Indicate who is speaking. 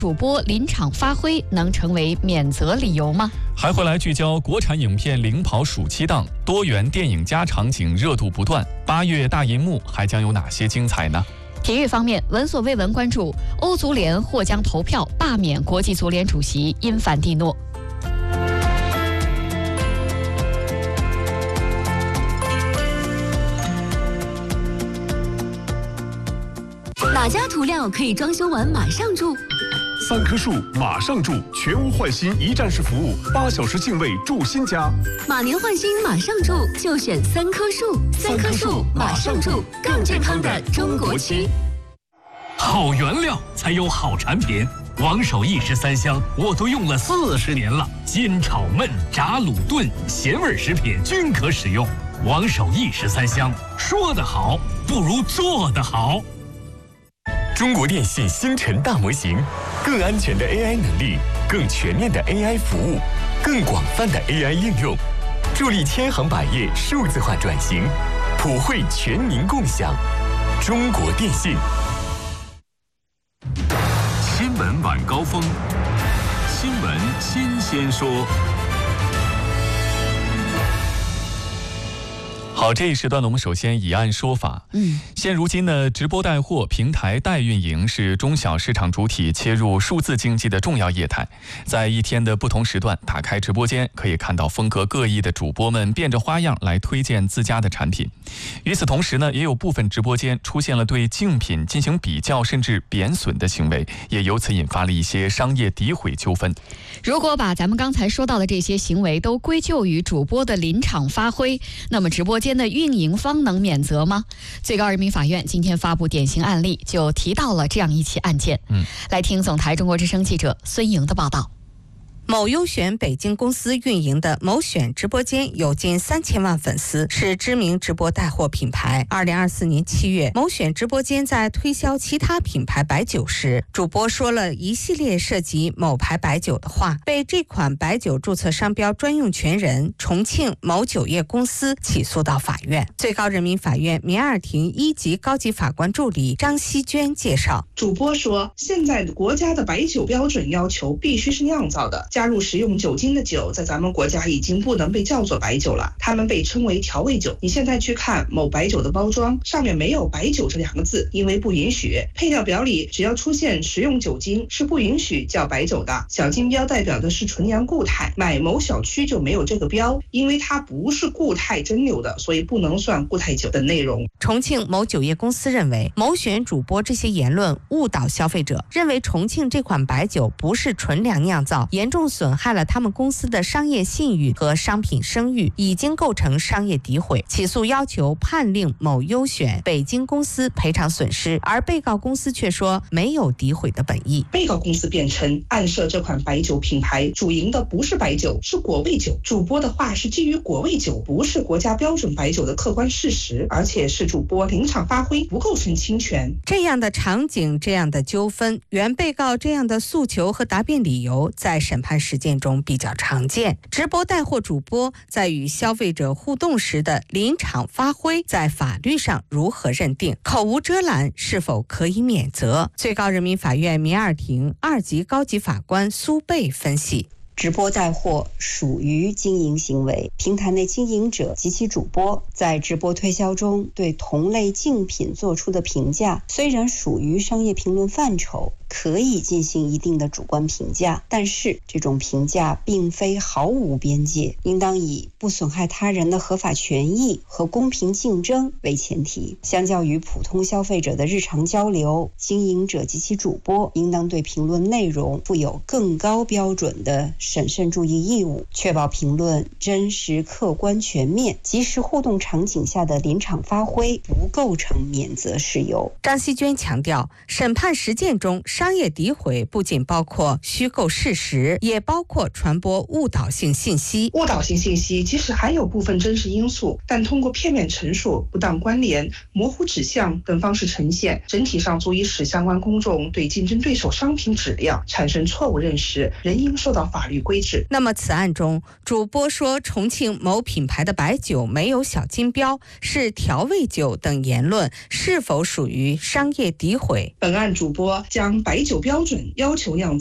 Speaker 1: 主播临场发挥能成为免责理由吗？
Speaker 2: 还会来聚焦国产影片领跑暑期档，多元电影加场景热度不断。8月大银幕还将有哪些精彩呢？
Speaker 1: 体育方面，闻所未闻关注欧足联或将投票罢免国际足联主席因凡蒂诺。
Speaker 3: 哪家涂料可以装修完马上住
Speaker 4: ？3棵树马上住，全屋换新一站式服务，8小时净位住新家。
Speaker 3: 马年换新马上住，就选3棵树。3棵树马上住，更健康的中国区。
Speaker 5: 好原料才有好产品，王守义13香我都用了40年了，煎炒焖炸卤炖咸味食品均可使用。王守义13香，说得好不如做得好。
Speaker 6: 中国电信星辰大模型，更安全的 AI 能力，更全面的 AI 服务，更广泛的 AI 应用，助力千行百业数字化转型，普惠全民共享。中国电信。
Speaker 4: 新闻晚高峰，新闻新鲜说。
Speaker 2: 好，这一时段呢，我们首先以案说法。现如今呢，直播带货平台代运营是中小市场主体切入数字经济的重要业态。在一天的不同时段，打开直播间，可以看到风格各异的主播们变着花样来推荐自家的产品。与此同时呢，也有部分直播间出现了对竞品进行比较甚至贬损的行为，也由此引发了一些商业诋毁纠纷。
Speaker 1: 如果把咱们刚才说到的这些行为都归咎于主播的临场发挥，那么直播间的运营方能免责吗？最高人民法院今天发布典型案例，就提到了这样一起案件。来听总台中国之声记者孙莹的报道。
Speaker 7: 某优选北京公司运营的某选直播间有近3000万粉丝，是知名直播带货品牌。2024年7月，某选直播间在推销其他品牌白酒时，主播说了一系列涉及某牌白酒的话，被这款白酒注册商标专用权人重庆某酒业公司起诉到法院。最高人民法院民二庭1级高级法官助理张希娟介绍，
Speaker 8: 主播说，现在国家的白酒标准要求必须是酿造的，加入食用酒精的酒在咱们国家已经不能被叫做白酒了，它们被称为调味酒。你现在去看某白酒的包装，上面没有白酒这2个字，因为不允许。配料表里只要出现食用酒精是不允许叫白酒的。小金标代表的是纯阳固态，买某小区就没有这个标，因为它不是固态蒸馏的，所以不能算固态酒的内容。
Speaker 7: 重庆某酒业公司认为，某选主播这些言论误导消费者，认为重庆这款白酒不是纯粮酿造，严重损害了他们公司的商业信誉和商品声誉，已经构成商业诋毁，起诉要求判令某优选北京公司赔偿损失，而被告公司却说没有诋毁的本意。
Speaker 8: 被告公司辩称，暗设这款白酒品牌主营的不是白酒，是果味酒。主播的话是基于果味酒不是国家标准白酒的客观事实，而且是主播临场发挥，不构成侵权。
Speaker 7: 这样的场景，这样的纠纷，原被告这样的诉求和答辩理由，在审判实践中比较常见。直播带货主播在与消费者互动时的临场发挥，在法律上如何认定？口无遮拦是否可以免责？最高人民法院民二庭2级高级法官苏贝分析。
Speaker 9: 直播带货属于经营行为，平台内经营者及其主播在直播推销中对同类竞品做出的评价，虽然属于商业评论范畴，可以进行一定的主观评价，但是这种评价并非毫无边界，应当以不损害他人的合法权益和公平竞争为前提。相较于普通消费者的日常交流，经营者及其主播应当对评论内容负有更高标准的审慎注意义务，确保评论真实、客观、全面。即时互动场景下的临场发挥不构成免责事由。
Speaker 7: 张希娟强调，审判实践中，商业诋毁不仅包括虚构事实，也包括传播误导性信息。
Speaker 8: 误导性信息即使含有部分真实因素，但通过片面陈述、不当关联、模糊指向等方式呈现，整体上足以使相关公众对竞争对手商品质量产生错误认识，仍应受到法律规制。
Speaker 7: 那么此案中，主播说重庆某品牌的白酒没有小金标，是调味酒等言论，是否属于商业诋毁？
Speaker 8: 本案主播将白白酒标准要求酿造。